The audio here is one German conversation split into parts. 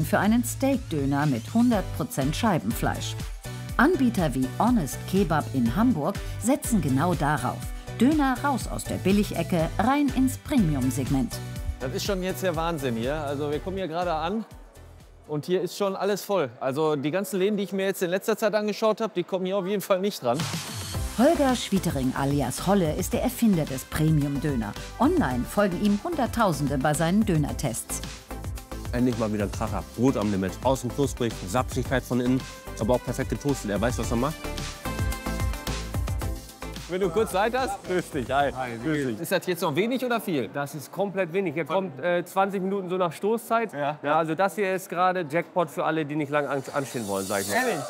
für einen Steakdöner mit 100% Scheibenfleisch. Anbieter wie Honest Kebab in Hamburg setzen genau darauf. Döner raus aus der Billigecke, rein ins Premium-Segment. Das ist schon jetzt der Wahnsinn hier. Also wir kommen hier gerade an und hier ist schon alles voll. Also die ganzen Läden, die ich mir jetzt in letzter Zeit angeschaut habe, die kommen hier auf jeden Fall nicht dran. Holger Schwietering alias Holle ist der Erfinder des Premium-Döner. Online folgen ihm Hunderttausende bei seinen Dönertests. Endlich mal wieder ein Kracher. Brot am Limit. Außen knusprig, Saftigkeit von innen, aber auch perfekt getoastet. Er weiß, was er macht. Wenn du kurz Zeit hast, grüß dich. Hi. Grüß dich. Ist das jetzt noch wenig oder viel? Das ist komplett wenig. Hier kommt 20 Minuten so nach Stoßzeit. Ja. Ja, also das hier ist gerade Jackpot für alle, die nicht lange anstehen wollen, sag ich mal. Ehrlich?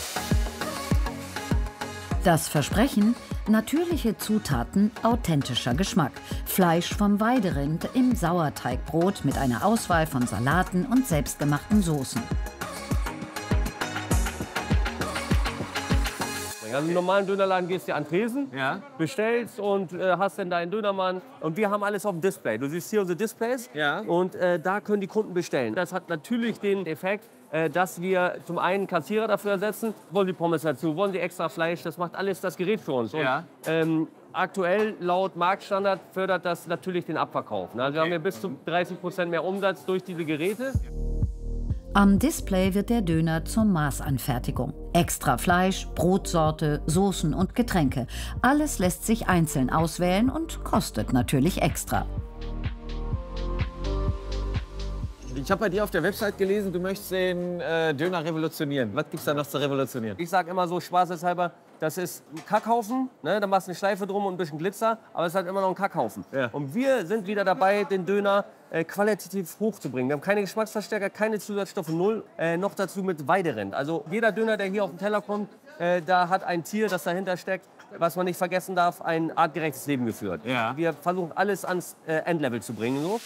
Das Versprechen: natürliche Zutaten, authentischer Geschmack. Fleisch vom Weiderind im Sauerteigbrot mit einer Auswahl von Salaten und selbstgemachten Soßen. Also im normalen Dönerladen gehst du an den Tresen, Ja. bestellst und hast dann deinen Dönermann. Und wir haben alles auf dem Display. Du siehst hier unsere Displays Ja. und da können die Kunden bestellen. Das hat natürlich den Effekt, dass wir zum einen Kassierer dafür ersetzen. Wollen Sie Pommes dazu, wollen Sie extra Fleisch, das macht alles das Gerät für uns. Ja. Und, aktuell laut Marktstandard fördert das natürlich den Abverkauf. Also wir haben ja bis zu 30% mehr Umsatz durch diese Geräte. Am Display wird der Döner zur Maßanfertigung. Extra Fleisch, Brotsorte, Soßen und Getränke. Alles lässt sich einzeln auswählen und kostet natürlich extra. Ich habe bei dir auf der Website gelesen, du möchtest den Döner revolutionieren. Was gibt's da noch zu revolutionieren? Ich sage immer so spaßeshalber, das ist ein Kackhaufen, ne? Da machst du eine Schleife drum und ein bisschen Glitzer, aber es ist halt immer noch ein Kackhaufen. Ja. Und wir sind wieder dabei, den Döner qualitativ hochzubringen. Wir haben keine Geschmacksverstärker, keine Zusatzstoffe, null, noch dazu mit Weiderind. Also jeder Döner, der hier auf den Teller kommt, da hat ein Tier, das dahinter steckt, was man nicht vergessen darf, ein artgerechtes Leben geführt. Ja. Wir versuchen alles ans Endlevel zu bringen. So.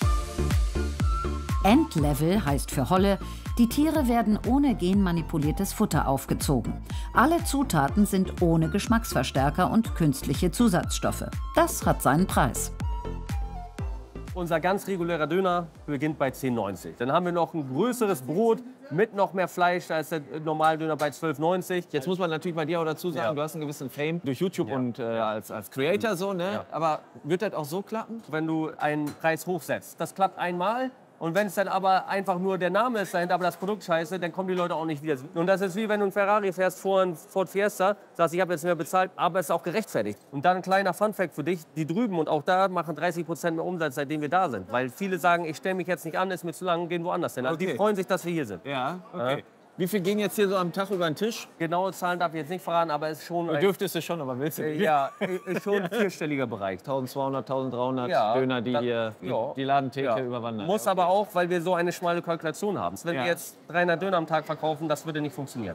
Endlevel heißt für Holle: die Tiere werden ohne genmanipuliertes Futter aufgezogen. Alle Zutaten sind ohne Geschmacksverstärker und künstliche Zusatzstoffe. Das hat seinen Preis. Unser ganz regulärer Döner beginnt bei 10,90. Dann haben wir noch ein größeres Brot mit noch mehr Fleisch. Da ist der normale Döner bei 12,90. Jetzt muss man natürlich bei dir auch dazu sagen, Ja. du hast einen gewissen Fame durch YouTube und als Creator so, ne? Ja. Aber wird das auch so klappen? Wenn du einen Preis hochsetzt, das klappt einmal. Und wenn es dann aber einfach nur der Name ist dahinter, aber das Produkt scheiße, dann kommen die Leute auch nicht wieder. Und das ist wie wenn du einen Ferrari fährst vor einen Ford Fiesta, sagst, ich habe jetzt mehr bezahlt, aber es ist auch gerechtfertigt. Und dann ein kleiner Funfact für dich, die drüben und auch da machen 30% mehr Umsatz, seitdem wir da sind. Weil viele sagen, ich stelle mich jetzt nicht an, ist mir zu lang, gehen woanders hin. Also Okay. die freuen sich, dass wir hier sind. Ja, okay. Wie viel gehen jetzt hier so am Tag über den Tisch? Genaue Zahlen darf ich jetzt nicht verraten, aber es ist schon Dürftest du schon, aber willst du nicht? ja, ist schon ein vierstelliger Bereich. 1200, 1300 Ja, Döner, die dann- hier ja. die Ladentheke Ja. überwandern. Muss aber auch, weil wir so eine schmale Kalkulation haben. Wenn Ja. wir jetzt 300 Döner am Tag verkaufen, das würde nicht funktionieren.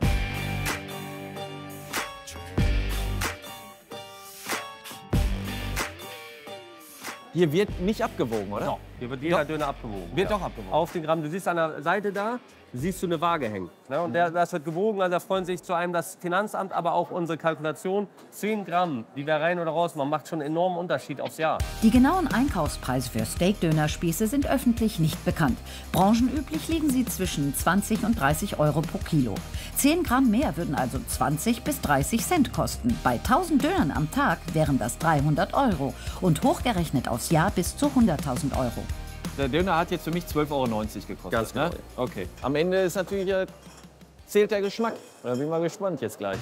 Hier wird nicht abgewogen, oder? Doch, hier wird jeder Döner abgewogen. Wird doch abgewogen. Auf den Gramm. Du siehst an der Seite da, siehst du eine Waage hängen. Ne? Und das wird gewogen, also da freuen sich zu einem das Finanzamt, aber auch unsere Kalkulation. 10 Gramm, die wir rein oder raus machen, macht schon einen enormen Unterschied aufs Jahr. Die genauen Einkaufspreise für Steak-Dönerspieße sind öffentlich nicht bekannt. Branchenüblich liegen sie zwischen 20 und 30 Euro pro Kilo. 10 Gramm mehr würden also 20 bis 30 Cent kosten. Bei 1000 Dönern am Tag wären das 300 Euro und hochgerechnet aufs Jahr bis zu 100.000 Euro. Der Döner hat jetzt für mich 12,90 Euro gekostet. Ganz genau. Ne? Okay. Am Ende ist natürlich zählt der Geschmack. Da bin ich mal gespannt jetzt gleich.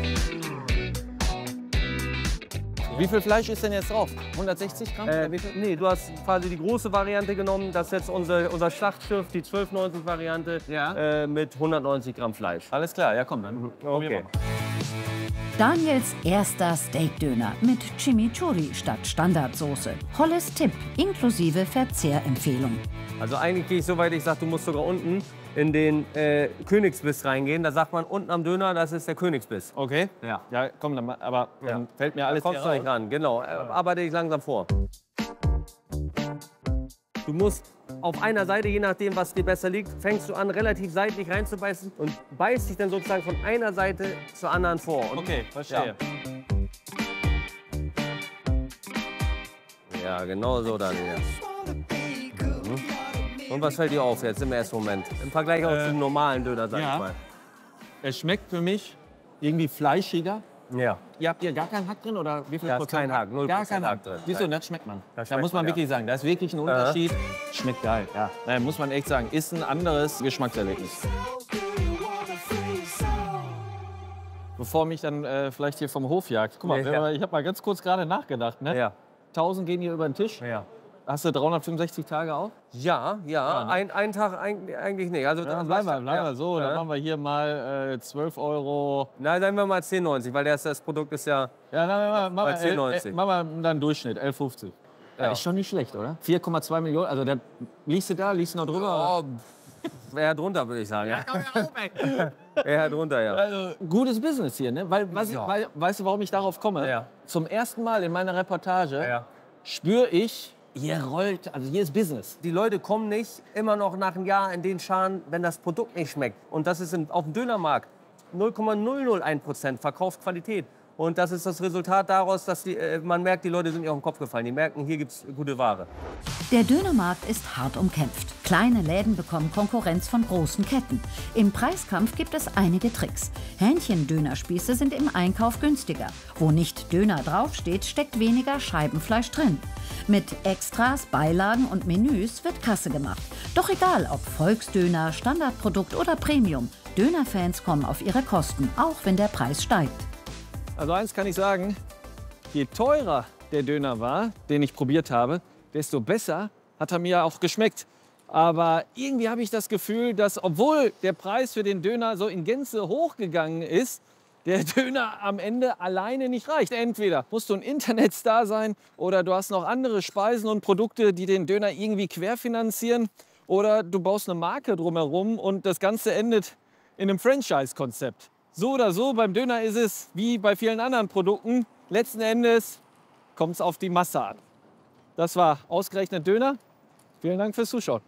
Wie viel Fleisch ist denn jetzt drauf? 160 Gramm? Oder wie viel? Nee, du hast quasi die große Variante genommen. Das ist jetzt unser Schlachtschiff, die 12,90-Variante Ja. mit 190 Gramm Fleisch. Alles klar, ja komm, dann probieren wir mal. Daniels erster Steak-Döner mit Chimichurri statt Standardsoße. Holles Tipp inklusive Verzehrempfehlung. Also eigentlich gehe ich so weit, ich sage, du musst sogar unten in den Königsbiss reingehen. Da sagt man, unten am Döner, das ist der Königsbiss. Okay? Ja. Ja, komm, dann, aber dann fällt mir alles Da kommst du hier nicht raus. ran, genau. Arbeite dich langsam vor. Du musst auf einer Seite, je nachdem, was dir besser liegt, fängst du an, relativ seitlich reinzubeißen und beißt dich dann sozusagen von einer Seite zur anderen vor. Und Okay, verstehe. Ja, genau so, Daniel. Und was fällt dir auf jetzt im ersten Moment? Im Vergleich auch zum normalen Döner, sag ja. ich mal. Es schmeckt für mich irgendwie fleischiger. Ja. Ihr habt hier gar keinen Hack drin oder wie viel Da ist Prozent? kein Hack, 0% Gar kein Hack Hack drin. Siehst du, das schmeckt man. Das Da schmeckt muss man man, wirklich sagen, da ist wirklich ein Unterschied. Schmeckt geil, ja. Naja, muss man echt sagen, ist ein anderes Geschmackserlebnis. Bevor mich dann vielleicht hier vom Hof jagt. Guck mal, Ja. ich habe mal ganz kurz gerade nachgedacht. Ne? Ja. 1000 gehen hier über den Tisch. Ja. Hast du 365 Tage auf? Ja. Ein Tag eigentlich nicht. Also, Ja, bleiben wir so. Dann Ja. machen wir hier mal 12 Euro. Nein, sagen wir mal 10,90, weil das Produkt ist ja... Ja, dann machen wir 10,90. machen wir dann Durchschnitt, 11,50. Ja. Ist schon nicht schlecht, oder? 4,2 Millionen. Also, liegst du da, liegst du noch drüber? Oh, eher drunter, würde ich sagen. Ja. Eher drunter, ja. Also, gutes Business hier, ne? Weil, weißt du, warum ich darauf komme? Ja. Zum ersten Mal in meiner Reportage Ja. spüre ich, hier rollt, also hier ist Business. Die Leute kommen nicht immer noch nach einem Jahr in den Scharen, wenn das Produkt nicht schmeckt. Und das ist auf dem Dönermarkt 0,001% verkauft Qualität. Und das ist das Resultat daraus, dass man merkt, die Leute sind nicht auf den Kopf gefallen. Die merken, hier gibt es gute Ware. Der Dönermarkt ist hart umkämpft. Kleine Läden bekommen Konkurrenz von großen Ketten. Im Preiskampf gibt es einige Tricks. Hähnchen-Dönerspieße sind im Einkauf günstiger. Wo nicht Döner draufsteht, steckt weniger Scheibenfleisch drin. Mit Extras, Beilagen und Menüs wird Kasse gemacht. Doch egal, ob Volksdöner, Standardprodukt oder Premium, Dönerfans kommen auf ihre Kosten, auch wenn der Preis steigt. Also eins kann ich sagen, je teurer der Döner war, den ich probiert habe, desto besser hat er mir auch geschmeckt. Aber irgendwie habe ich das Gefühl, dass obwohl der Preis für den Döner so in Gänze hochgegangen ist, der Döner am Ende alleine nicht reicht. Entweder musst du ein Internetstar sein oder du hast noch andere Speisen und Produkte, die den Döner irgendwie querfinanzieren. Oder du baust eine Marke drumherum und das Ganze endet in einem Franchise-Konzept. So oder so, beim Döner ist es wie bei vielen anderen Produkten. Letzten Endes kommt es auf die Masse an. Das war ausgerechnet Döner. Vielen Dank fürs Zuschauen.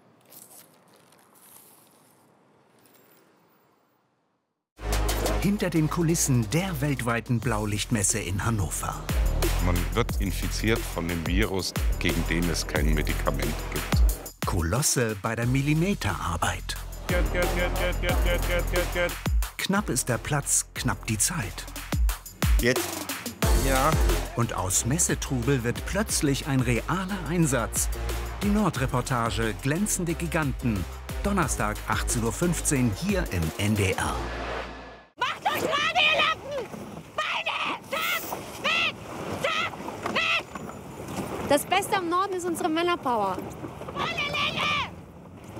Hinter den Kulissen der weltweiten Blaulichtmesse in Hannover. Man wird infiziert von dem Virus, gegen den es kein Medikament gibt. Kolosse bei der Millimeterarbeit. Knapp ist der Platz, knapp die Zeit. Jetzt? Ja. Und aus Messetrubel wird plötzlich ein realer Einsatz. Die Nordreportage Glänzende Giganten. Donnerstag 18:15 Uhr hier im NDR. Macht euch gerade, ihr Lappen! Beine! Zack! Weg! Zack! Weg! Das Beste am Norden ist unsere Männerpower.